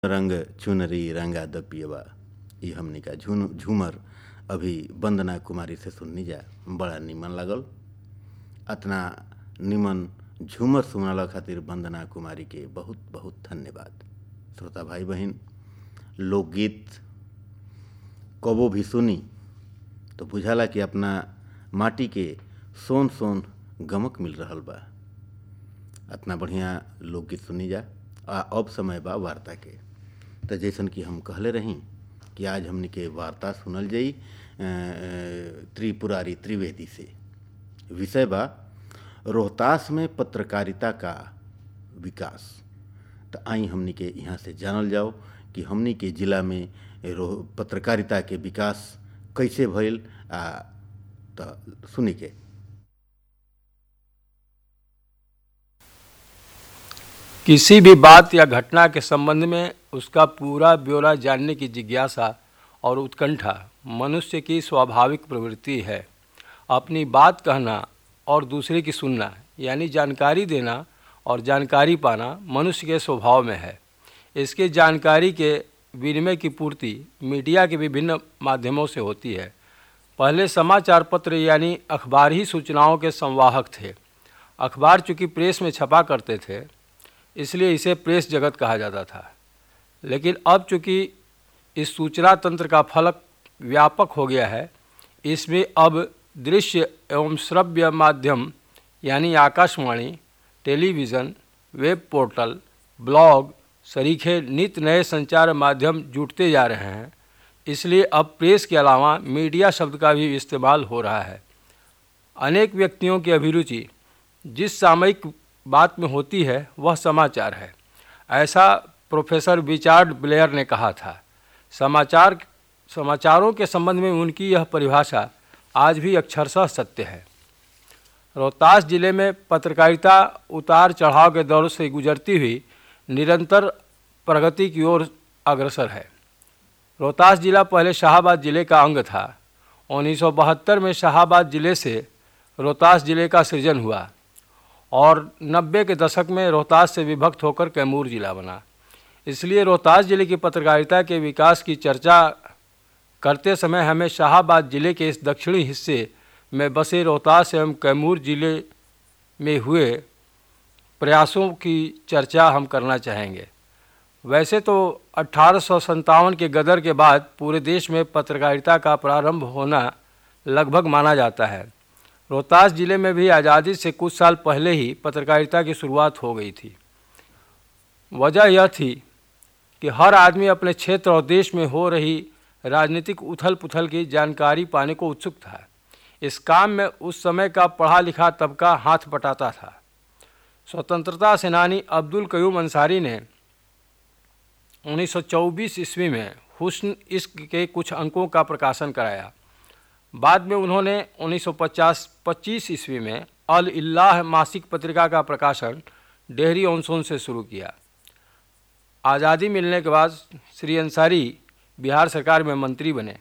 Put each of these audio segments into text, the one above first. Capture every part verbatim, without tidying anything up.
रंग चुनरी रंगा दपियवा, ये हमनी का झून झूमर अभी वंदना कुमारी से सुननी जा, बड़ा निमन लागल। अतना निमन झूमर सुनाला खातिर वंदना कुमारी के बहुत बहुत धन्यवाद। श्रोता भाई बहन, लोकगीत कबो भी सुनी तो बुझाला कि अपना माटी के सोन सोन गमक मिल रहल बा। अतना बढ़िया लोकगीत सुनी जा। आ अब समय बा वार्ता के। तो जैसन कि हम कहले रही कि आज हमने के वार्ता सुनल जाई त्रिपुरारी त्रिवेदी से। विषय बा रोहतास में पत्रकारिता का विकास। तो आई हमनी के यहाँ से जानल जाओ कि हमनी के जिला में पत्रकारिता के विकास कैसे भइल। आ तो सुनी के किसी भी बात या घटना के संबंध में उसका पूरा ब्यौरा जानने की जिज्ञासा और उत्कंठा मनुष्य की स्वाभाविक प्रवृत्ति है। अपनी बात कहना और दूसरे की सुनना यानी जानकारी देना और जानकारी पाना मनुष्य के स्वभाव में है। इसके जानकारी के विनिमय की पूर्ति मीडिया के विभिन्न माध्यमों से होती है। पहले समाचार पत्र यानी अखबार ही सूचनाओं के संवाहक थे। अखबार चूँकि प्रेस में छपा करते थे इसलिए इसे प्रेस जगत कहा जाता था। लेकिन अब चूँकि इस सूचना तंत्र का फलक व्यापक हो गया है, इसमें अब दृश्य एवं श्रव्य माध्यम यानी Akashvani, television, web portal, blog सरीखे नित नए संचार माध्यम जुटते जा रहे हैं। इसलिए अब प्रेस के अलावा मीडिया शब्द का भी इस्तेमाल हो रहा है। अनेक व्यक्तियों की अभिरुचि जिस सामयिक बात में होती है वह समाचार है, ऐसा प्रोफेसर रिचर्ड ब्लेयर ने कहा था। समाचार समाचारों के संबंध में उनकी यह परिभाषा आज भी अक्षरशः सत्य है। रोहतास जिले में पत्रकारिता उतार चढ़ाव के दौर से गुजरती हुई निरंतर प्रगति की ओर अग्रसर है। रोहतास जिला पहले शाहाबाद जिले का अंग था। उन्नीस सौ बहत्तर में शाहाबाद जिले से रोहतास जिले का सृजन हुआ और नब्बे के दशक में रोहतास से विभक्त होकर कैमूर जिला बना। इसलिए रोहतास जिले की पत्रकारिता के विकास की चर्चा करते समय हमें शाहाबाद जिले के इस दक्षिणी हिस्से में बसे रोहतास एवं कैमूर जिले में हुए प्रयासों की चर्चा हम करना चाहेंगे। वैसे तो अठारह सौ सत्तावन के गदर के बाद पूरे देश में पत्रकारिता का प्रारंभ होना लगभग माना जाता है। रोहतास जिले में भी आज़ादी से कुछ साल पहले ही पत्रकारिता की शुरुआत हो गई थी। वजह यह थी कि हर आदमी अपने क्षेत्र और देश में हो रही राजनीतिक उथल पुथल की जानकारी पाने को उत्सुक था। इस काम में उस समय का पढ़ा लिखा तबका हाथ बटाता था। स्वतंत्रता सेनानी अब्दुल कयूम अंसारी ने उन्नीस सौ चौबीस ईस्वी में हुस्न इश्क के कुछ अंकों का प्रकाशन कराया। बाद में उन्होंने उन्नीस सौ पचास पच्चीस ईस्वी में अल इल्लाह मासिक पत्रिका का प्रकाशन डेहरी ऑन सोन से शुरू किया। आज़ादी मिलने के बाद श्री अंसारी बिहार सरकार में मंत्री बने।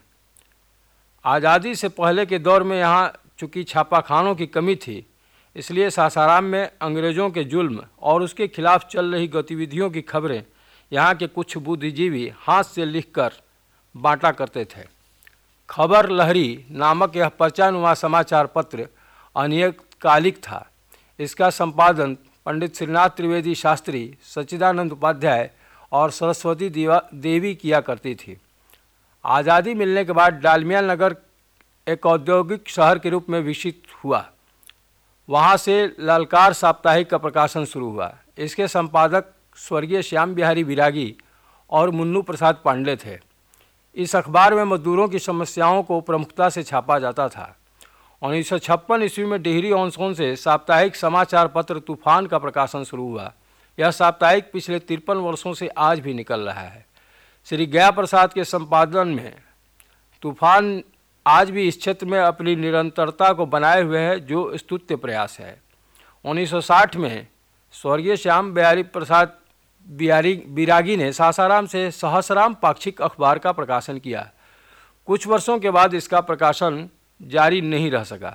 आज़ादी से पहले के दौर में यहाँ चूँकि छापाखानों की कमी थी, इसलिए सासाराम में अंग्रेज़ों के जुल्म और उसके खिलाफ चल रही गतिविधियों की खबरें यहाँ के कुछ बुद्धिजीवी हाथ से लिखकर बांटा करते थे। खबर लहरी नामक यह पर्चानुमा समाचार पत्र अनियतकालिक था। इसका संपादन पंडित श्रीनाथ त्रिवेदी शास्त्री, सच्चिदानंद उपाध्याय और सरस्वती देवी किया करती थी। आज़ादी मिलने के बाद डालमिया नगर एक औद्योगिक शहर के रूप में विकसित हुआ। वहाँ से ललकार साप्ताहिक का प्रकाशन शुरू हुआ। इसके संपादक स्वर्गीय श्याम बिहारी बिरागी और मुन्नू प्रसाद पांडे थे। इस अखबार में मजदूरों की समस्याओं को प्रमुखता से छापा जाता था। उन्नीस सौ छप्पन ईस्वी में डेहरी ऑन सोन से साप्ताहिक समाचार पत्र तूफान का प्रकाशन शुरू हुआ। यह साप्ताहिक पिछले तिरपन वर्षों से आज भी निकल रहा है। श्री गया प्रसाद के संपादन में तूफान आज भी इस क्षेत्र में अपनी निरंतरता को बनाए हुए है, जो स्तुत्य प्रयास है। उन्नीस सौ साठ में स्वर्गीय श्याम बिहारी प्रसाद बिहारी बिरागी ने सासाराम से सहस्राम पाक्षिक अखबार का प्रकाशन किया। कुछ वर्षों के बाद इसका प्रकाशन जारी नहीं रह सका।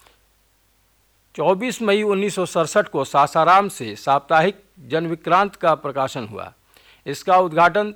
चौबीस मई उन्नीस सौ सड़सठ को सासाराम से साप्ताहिक जनविक्रांत का प्रकाशन हुआ। इसका उद्घाटन